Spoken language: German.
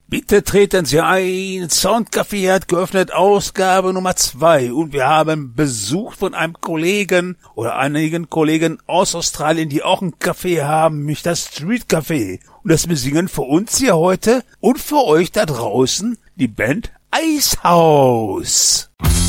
Bitte treten Sie ein. Soundcafé hat geöffnet, Ausgabe Nummer 2. Und wir haben Besuch von einem Kollegen oder einigen Kollegen aus Australien, die auch ein Café haben, nämlich das Street Café. Und das besingen für uns hier heute und für euch da draußen die Band Icehouse.